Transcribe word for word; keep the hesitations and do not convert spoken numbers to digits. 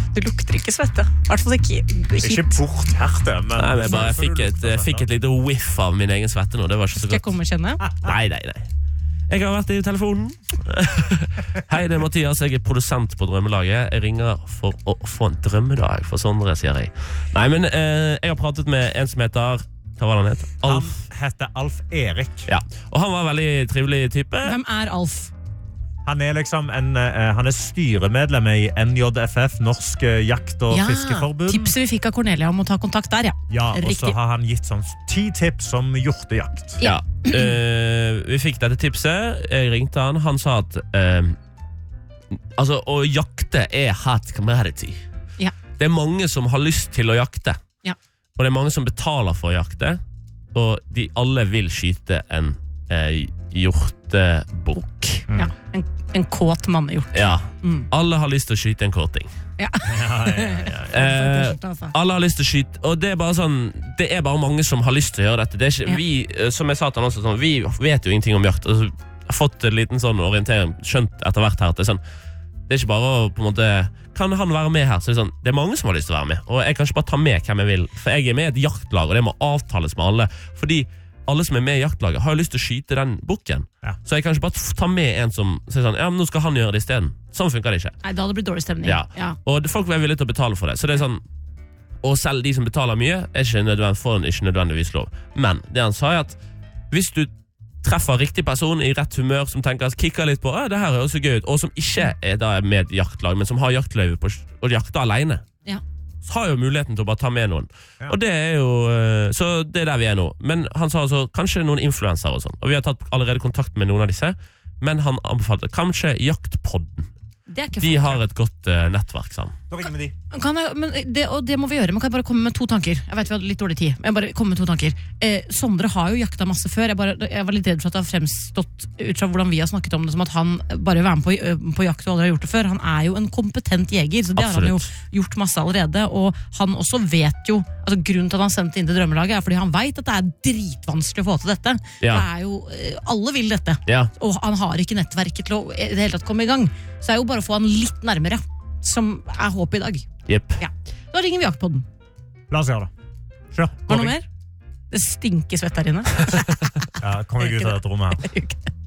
Du lukter ikke svette. I hvert fall ikke hit. Ikke bortherte, men... Nei, men bare, jeg fikk et, jeg fikk et lite whiff av min egen svette nå, det var ikke så Skal jeg godt. komme og kjenne? Nei, nei, nei. Jeg har vært i telefonen. Hei, det er Mathias, jeg er produsent på Drømmelaget. Jeg ringer for å få en drømmedag for Sondre, sier jeg. Nei, men eh, jeg har pratet med en som heter, hva var han het? Alf. Han heter Alf Erik. Ja, og han var en veldig trivelig type. Hvem er Alf? Han er liksom en, uh, han er styremedlem i N J F F, Norsk Jakt- og Ja, Fiskeforbund. tipset vi fikk av Cornelia om å ta kontakt der, ja. Ja, og så Riktig. har han gitt sånn ti tips om hjortejakt. Ja, eh, vi fikk dette tipset. Jeg ringte han. Han sa at eh, altså, å jakte er hot commodity. Ja. Det er mange som har lyst til å jakte. Ja. Og det er mange som betaler for å jakte. Og de alle vil skyte en eh, hjortebukk. Ja, en, en kåt mannehjort. Ja. Mm. Alle har lyst til å skyte en kåting. Ja. Ja, ja, ja. Eh, altså. alle har lyst til å skyte, og det er bare sånn, det er bare mange som har lyst til å gjøre dette. Det er ikke, Ja. vi, eh, som jeg sa til han også, sånn, vi vet jo ingenting om jakt. Altså, jeg har fått en liten sånn orientering, skjønt etter hvert her, at det er sånn, det er ikke bare å på en måte, kan han være med her? Så det er sånn, det er mange som har lyst til å være med, og jeg kan ikke bare ta med hvem jeg vil, for jeg er med i et jaktlag, og det må avtales med alle, fordi alle som er med i jaktlaget har jo lyst til å skyte den bukken. Ja. Så jeg kan ikke bare ta med en som sier sånn, ja, men nå skal han gjøre det i stedet. Sånn funker det ikke. Nei, da hadde det blitt dårlig stemning. Ja. Ja. Og det- folk er villige til å betale for det. Så det er sånn, og selv de som betaler mye, er ikke nødvendig, får ikke nødvendigvis lov. Men det han sa er at hvis du treffer riktig person i rett humør, som tenker, kikker litt på, «Å, det her er også gøy ut», og som ikke er da med i jaktlag, men som har jaktløyve på å jakte alene, Ja. så har jo muligheten til å bare ta med noen. Ja. Og det er jo, eh, så det er der vi er nå. Men han sa altså, kanskje noen influencer og sånn. Og vi har tatt allerede kontakt med noen av disse, men han anbefalte kanskje Jaktpodden. Det er ikke De feil. har et godt uh, nettverk sammen. Da ringer vi de. Kan jeg, men det, og det må vi gjøre, men kan jeg bare komme med to tanker? Jeg vet vi hadde litt dårlig tid, men jeg bare komme med to tanker. Eh, Sondre har jo jakta masse før. Jeg, bare, jeg var litt redd for at det har fremstått ut fra hvordan vi har snakket om det, som at han bare vil være med på, på jakt og aldri har gjort det før. Han er jo en kompetent jeger, så det Absolutt. har han jo gjort masse allerede. Og han også vet jo, altså grunnen til at han sendte inn til Drømmelaget er fordi han vet at det er dritvanskelig å få til dette. Ja. Det er jo, eh, alle vil dette, Ja, og han har ikke nettverket til å i det hele tatt komme i gang. Så det er jo bare å få han litt nærmere, som er håpet i dag. jepp. Ja. Da ringer vi Jaktpodden. La oss gjøre det. Kjør. Var det noe mer? Det stinker svett her inne. Ja, kom jeg ut av dette rommet her.